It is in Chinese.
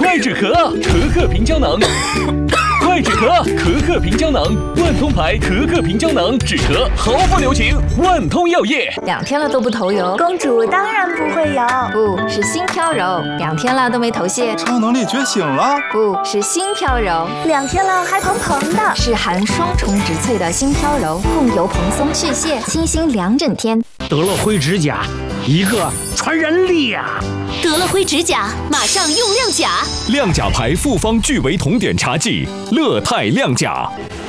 快止咳，咳咳平胶囊。快止咳，咳咳平胶囊，万通牌咳咳平胶囊，止咳毫不留情。万通药业。 2天了都不头油， 公主当然不会有， 不是心飘柔。2天了都没头屑， 超能力觉醒了， 不是心飘柔。 2天了还蓬蓬的， 是含双重植萃的心飘柔，控油蓬松去屑，清新2整天。 得了灰指甲，一个传染力呀！ 得了灰指甲，马上用亮甲。 亮甲牌复方聚维酮碘茶剂，乐泰亮甲。